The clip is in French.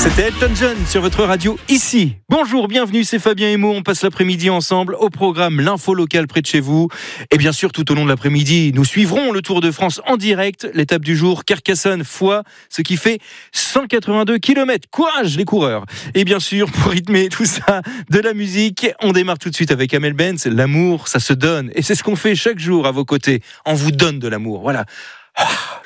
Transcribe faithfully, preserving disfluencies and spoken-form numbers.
C'était Elton John sur votre radio ici. Bonjour, bienvenue, c'est Fabien et Mo. On passe l'après-midi ensemble au programme L'info locale près de chez vous. Et bien sûr, tout au long de l'après-midi, nous suivrons le Tour de France en direct. L'étape du jour, Carcassonne-Foix, ce qui fait cent quatre-vingt-deux kilomètres. Courage les coureurs. Et bien sûr, pour rythmer tout ça, de la musique, on démarre tout de suite avec Amel Benz. L'amour, ça se donne. Et c'est ce qu'on fait chaque jour à vos côtés. On vous donne de l'amour. Voilà.